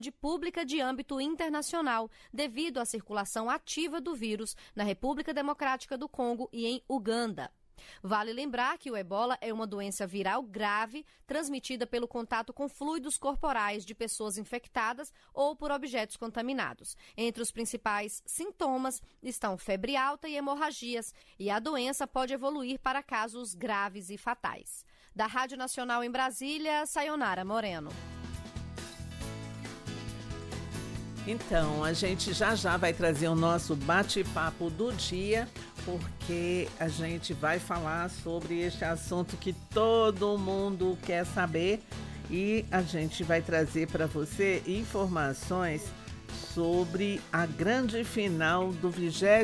pública de âmbito internacional, devido à circulação ativa do vírus na República Democrática do Congo e em Uganda. Vale lembrar que o ebola é uma doença viral grave transmitida pelo contato com fluidos corporais de pessoas infectadas ou por objetos contaminados. Entre os principais sintomas estão febre alta e hemorragias, e a doença pode evoluir para casos graves e fatais. Da Rádio Nacional em Brasília, Sayonara Moreno. Então, a gente já vai trazer o nosso bate-papo do dia, porque a gente vai falar sobre este assunto que todo mundo quer saber, e a gente vai trazer para você informações sobre a grande final do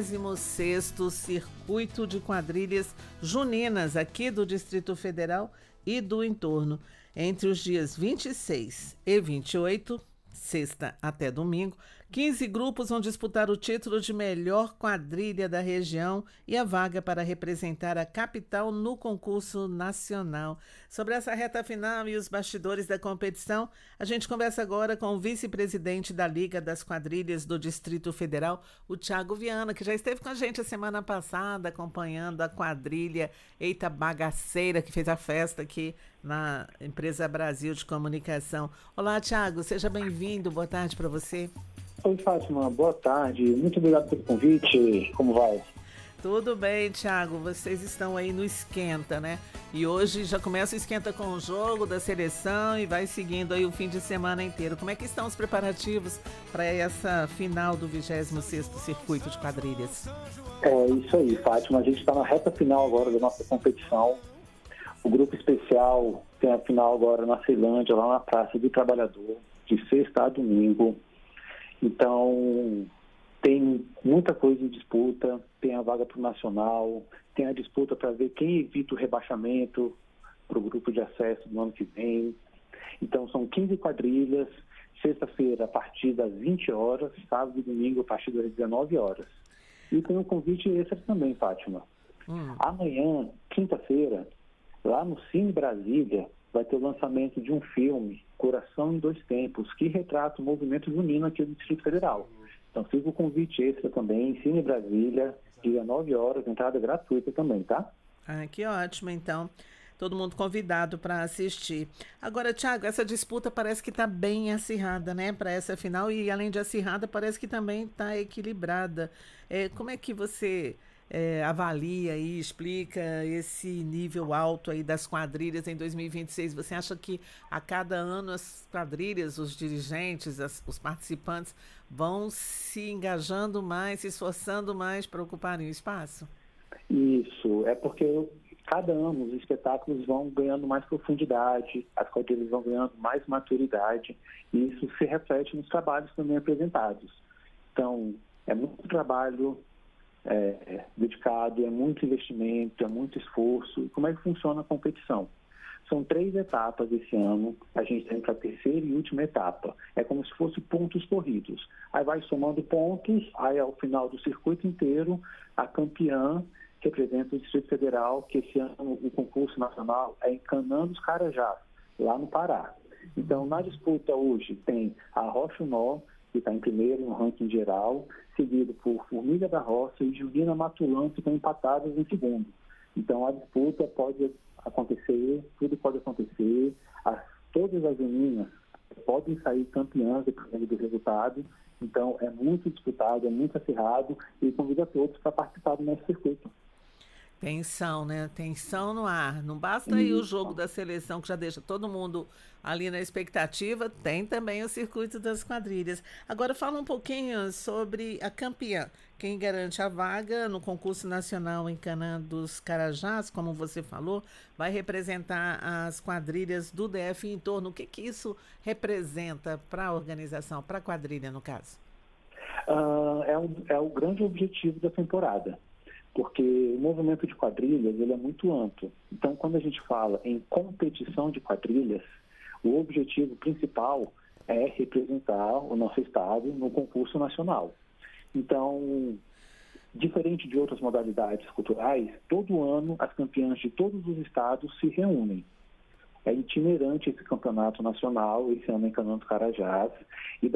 26º Circuito de Quadrilhas Juninas aqui do Distrito Federal e do entorno, entre os dias 26 e 28, sexta até domingo. 15 grupos vão disputar o título de melhor quadrilha da região e a vaga para representar a capital no concurso nacional. Sobre essa reta final e os bastidores da competição, a gente conversa agora com o vice-presidente da Liga das Quadrilhas do Distrito Federal, o Thiago Viana, que já esteve com a gente a semana passada acompanhando a quadrilha Eita Bagaceira, que fez a festa aqui na Empresa Brasil de Comunicação. Olá, Thiago, seja bem-vindo, boa tarde para você. Oi, Fátima, boa tarde. Muito obrigado pelo convite. Como vai? Tudo bem, Thiago. Vocês estão aí no esquenta, né? E hoje já começa o esquenta com o jogo da seleção e vai seguindo aí o fim de semana inteiro. Como é que estão os preparativos para essa final do 26º Circuito de Quadrilhas? É isso aí, Fátima. A gente está na reta final agora da nossa competição. O grupo especial tem a final agora na Ceilândia, lá na Praça do Trabalhador, de sexta a domingo. Então, tem muita coisa em disputa, tem a vaga para o Nacional, tem a disputa para ver quem evita o rebaixamento para o grupo de acesso do ano que vem. Então, são 15 quadrilhas, sexta-feira a partir das 20 horas, sábado e domingo a partir das 19 horas. E tem um convite extra também, Fátima. Amanhã, quinta-feira, lá no Cine Brasília, vai ter o lançamento de um filme, Coração em Dois Tempos, que retrata o movimento junino aqui do Distrito Federal. Então fica o convite extra também, Cine Brasília, 19 horas, entrada gratuita também, tá? Ah, que ótimo, então. Todo mundo convidado para assistir. Agora, Thiago, essa disputa parece que está bem acirrada, né, para essa final, e além de acirrada, parece que também está equilibrada. Como é que você avalia e explica esse nível alto aí das quadrilhas em 2026? Você acha que a cada ano as quadrilhas, os dirigentes, os participantes vão se engajando mais, se esforçando mais para ocuparem o espaço? Isso, é porque cada ano os espetáculos vão ganhando mais profundidade, as quadrilhas vão ganhando mais maturidade, e isso se reflete nos trabalhos também apresentados. Então, é muito trabalho dedicado, é muito investimento, é muito esforço. E como é que funciona a competição? São 3 etapas esse ano, a gente tem para a terceira e última etapa. É como se fosse pontos corridos. Aí vai somando pontos, aí ao final do circuito inteiro, a campeã representa o Distrito Federal, que esse ano o concurso nacional é em Canaã dos Carajás, lá no Pará. Então, na disputa hoje tem a Rocha Nó, que está em primeiro no ranking geral, seguido por Formiga da Roça e Juliana Matulã, que estão empatadas em segundo. Então, a disputa pode acontecer, tudo pode acontecer, todas as meninas podem sair campeãs dependendo do resultado. Então, é muito disputado, é muito acirrado, e convido a todos para participar do nosso circuito. Tensão, né? Tensão no ar. Não basta aí o jogo da seleção, que já deixa todo mundo ali na expectativa, tem também o circuito das quadrilhas. Agora fala um pouquinho sobre a campeã. Quem garante a vaga no concurso nacional em Canaã dos Carajás, como você falou, vai representar as quadrilhas do DF em torno. O que isso representa para a organização, para a quadrilha, no caso? É o grande objetivo da temporada, porque o movimento de quadrilhas ele é muito amplo. Então, quando a gente fala em competição de quadrilhas, o objetivo principal é representar o nosso estado no concurso nacional. Então, diferente de outras modalidades culturais, todo ano as campeãs de todos os estados se reúnem. É itinerante esse campeonato nacional, esse ano em Canoa dos Carajás, e